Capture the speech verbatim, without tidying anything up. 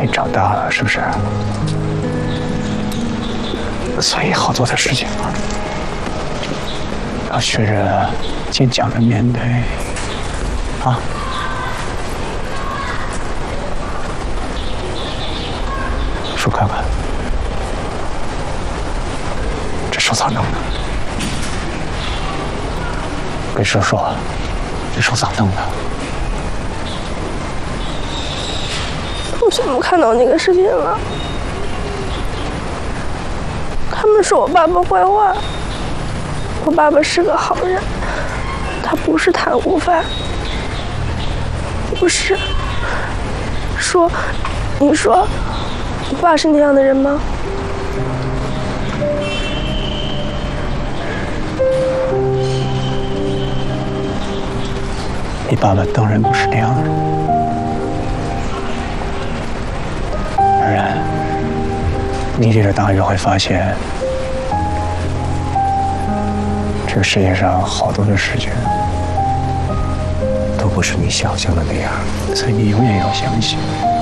长大了，是不是？所以好做的事情啊，要学着坚强的面对啊。说看看，这手咋弄的？跟叔说，这手咋弄的？ 我怎么看到那个视频了？他们说我爸爸坏话，我爸爸是个好人，他不是贪污犯。不是，说，你说，你爸是那样的人吗？ 你爸爸当然不是那样的人，当然，你这个大约会发现，这个世界上好多的事情都不是你想象的那样，所以你永远要相信。